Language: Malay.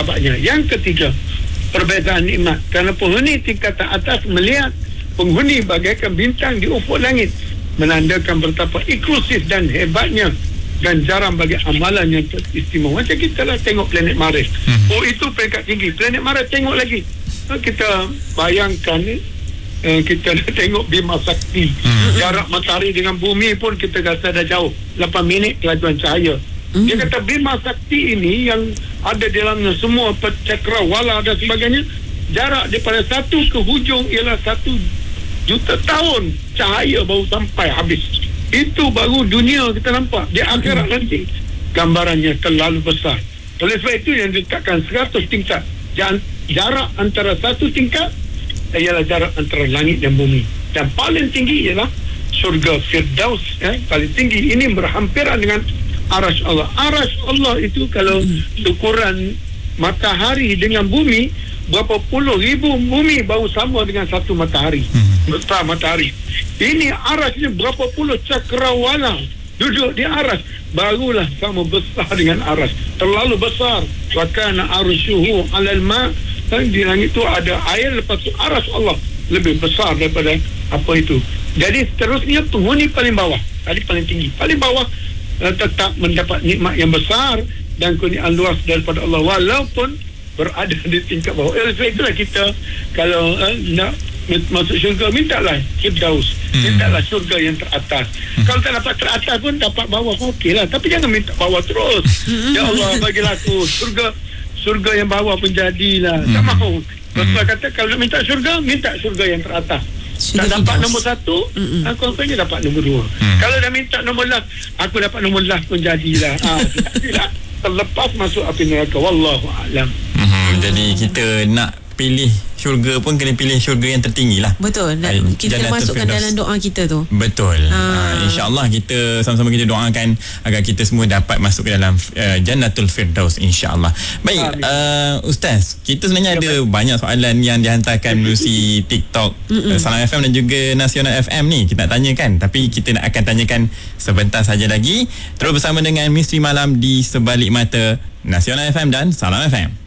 martabatnya. Yang ketiga, perbezaan nikmat. Kerana penghuni tingkatan atas melihat penghuni bagaikan bintang di ufuk langit, menandakan betapa inklusif dan hebatnya ganjaran bagi amalan yang istimewa. Macam kita lah tengok planet Mars. Oh, itu peringkat tinggi. Planet Mars tengok lagi. Kita bayangkan kita dah tengok Bima Sakti. Jarak matahari dengan bumi pun kita rasa dah jauh. 8 minit kelajuan cahaya. Dia kata Bima Sakti ini yang ada di dalamnya semua cakrawala dan sebagainya, jarak daripada satu ke hujung ialah 1 juta tahun cahaya baru sampai habis. Itu baru dunia kita nampak. Di akhirat nanti gambarannya terlalu besar. Oleh sebab itu yang diletakkan 100 tingkat. Jarak antara satu tingkat ialah jarak antara langit dan bumi. Dan paling tinggi ialah syurga Firdaus. Paling tinggi ini berhampiran dengan Arash Allah. Arash Allah itu kalau ukuran matahari dengan bumi, berapa puluh ribu bumi baru sama dengan satu matahari. Besar matahari. Ini arasnya berapa puluh cakrawala duduk di aras, barulah sama besar dengan aras. Terlalu besar. Wa kana arsyuhu 'alal ma'. Di langit itu ada air, lepas tu aras Allah lebih besar daripada apa itu. Jadi seterusnya penghuni paling bawah, tadi paling tinggi, paling bawah tetap mendapat nikmat yang besar dan kurniaan luas daripada Allah walaupun berada di tingkat bawah. Sebab itulah kita kalau nak masuk syurga, mintalah Firdaus, mintalah syurga yang teratas. Kalau tak dapat teratas pun dapat bawah pun okeylah, tapi jangan minta bawah terus. Ya Allah, bagilah aku surga yang bawah pun jadilah. Tak mahu. Rasulullah kata kalau nak minta syurga, minta syurga yang teratas. Tak dapat nombor 1, aku akhirnya dapat nombor 2. Kalau dah minta nombor last, aku dapat nombor last pun jadilah. Jadilah terlepas masuk api neraka. Wallahu a'lam. Jadi kita nak pilih syurga pun kena pilih syurga yang tertinggi lah. Betul. Dan kita masukkan dalam doa kita tu. Betul. InsyaAllah kita sama-sama kita doakan agar kita semua dapat masuk ke dalam Jannatul Firdaus, insyaAllah. Baik, Ustaz, kita sebenarnya ada banyak soalan yang dihantarkan melalui TikTok Salam FM dan juga Nasional FM ni. Kita nak tanyakan, tapi kita nak akan tanyakan sebentar saja lagi. Terus bersama dengan Misteri Malam di Sebalik Mata Nasional FM dan Salam FM.